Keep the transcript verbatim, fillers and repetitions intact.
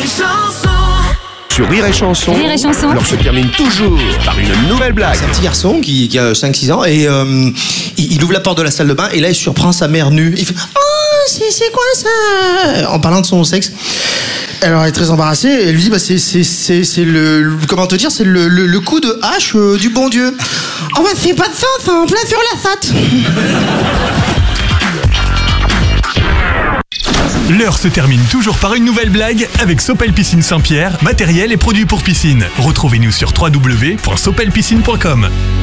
Sur Rire et Chanson, Rire et Chanson. l'heure se termine toujours par une nouvelle blague. C'est un petit garçon qui, qui a cinq six ans et euh, il, il ouvre la porte de la salle de bain et là il surprend sa mère nue. Il fait « Oh, c'est, c'est quoi ça ?» en parlant de son sexe. Alors elle est très embarrassée et elle lui dit bah, c'est, c'est, c'est, c'est le, le- comment te dire, c'est le, le, le coup de hache euh, du bon Dieu. Oh bah c'est pas de sens, en plein sur la satte. L'heure se termine toujours par une nouvelle blague avec Sopel Piscine Saint-Pierre, matériel et produits pour piscine. Retrouvez-nous sur w w w point sopel piscine point com.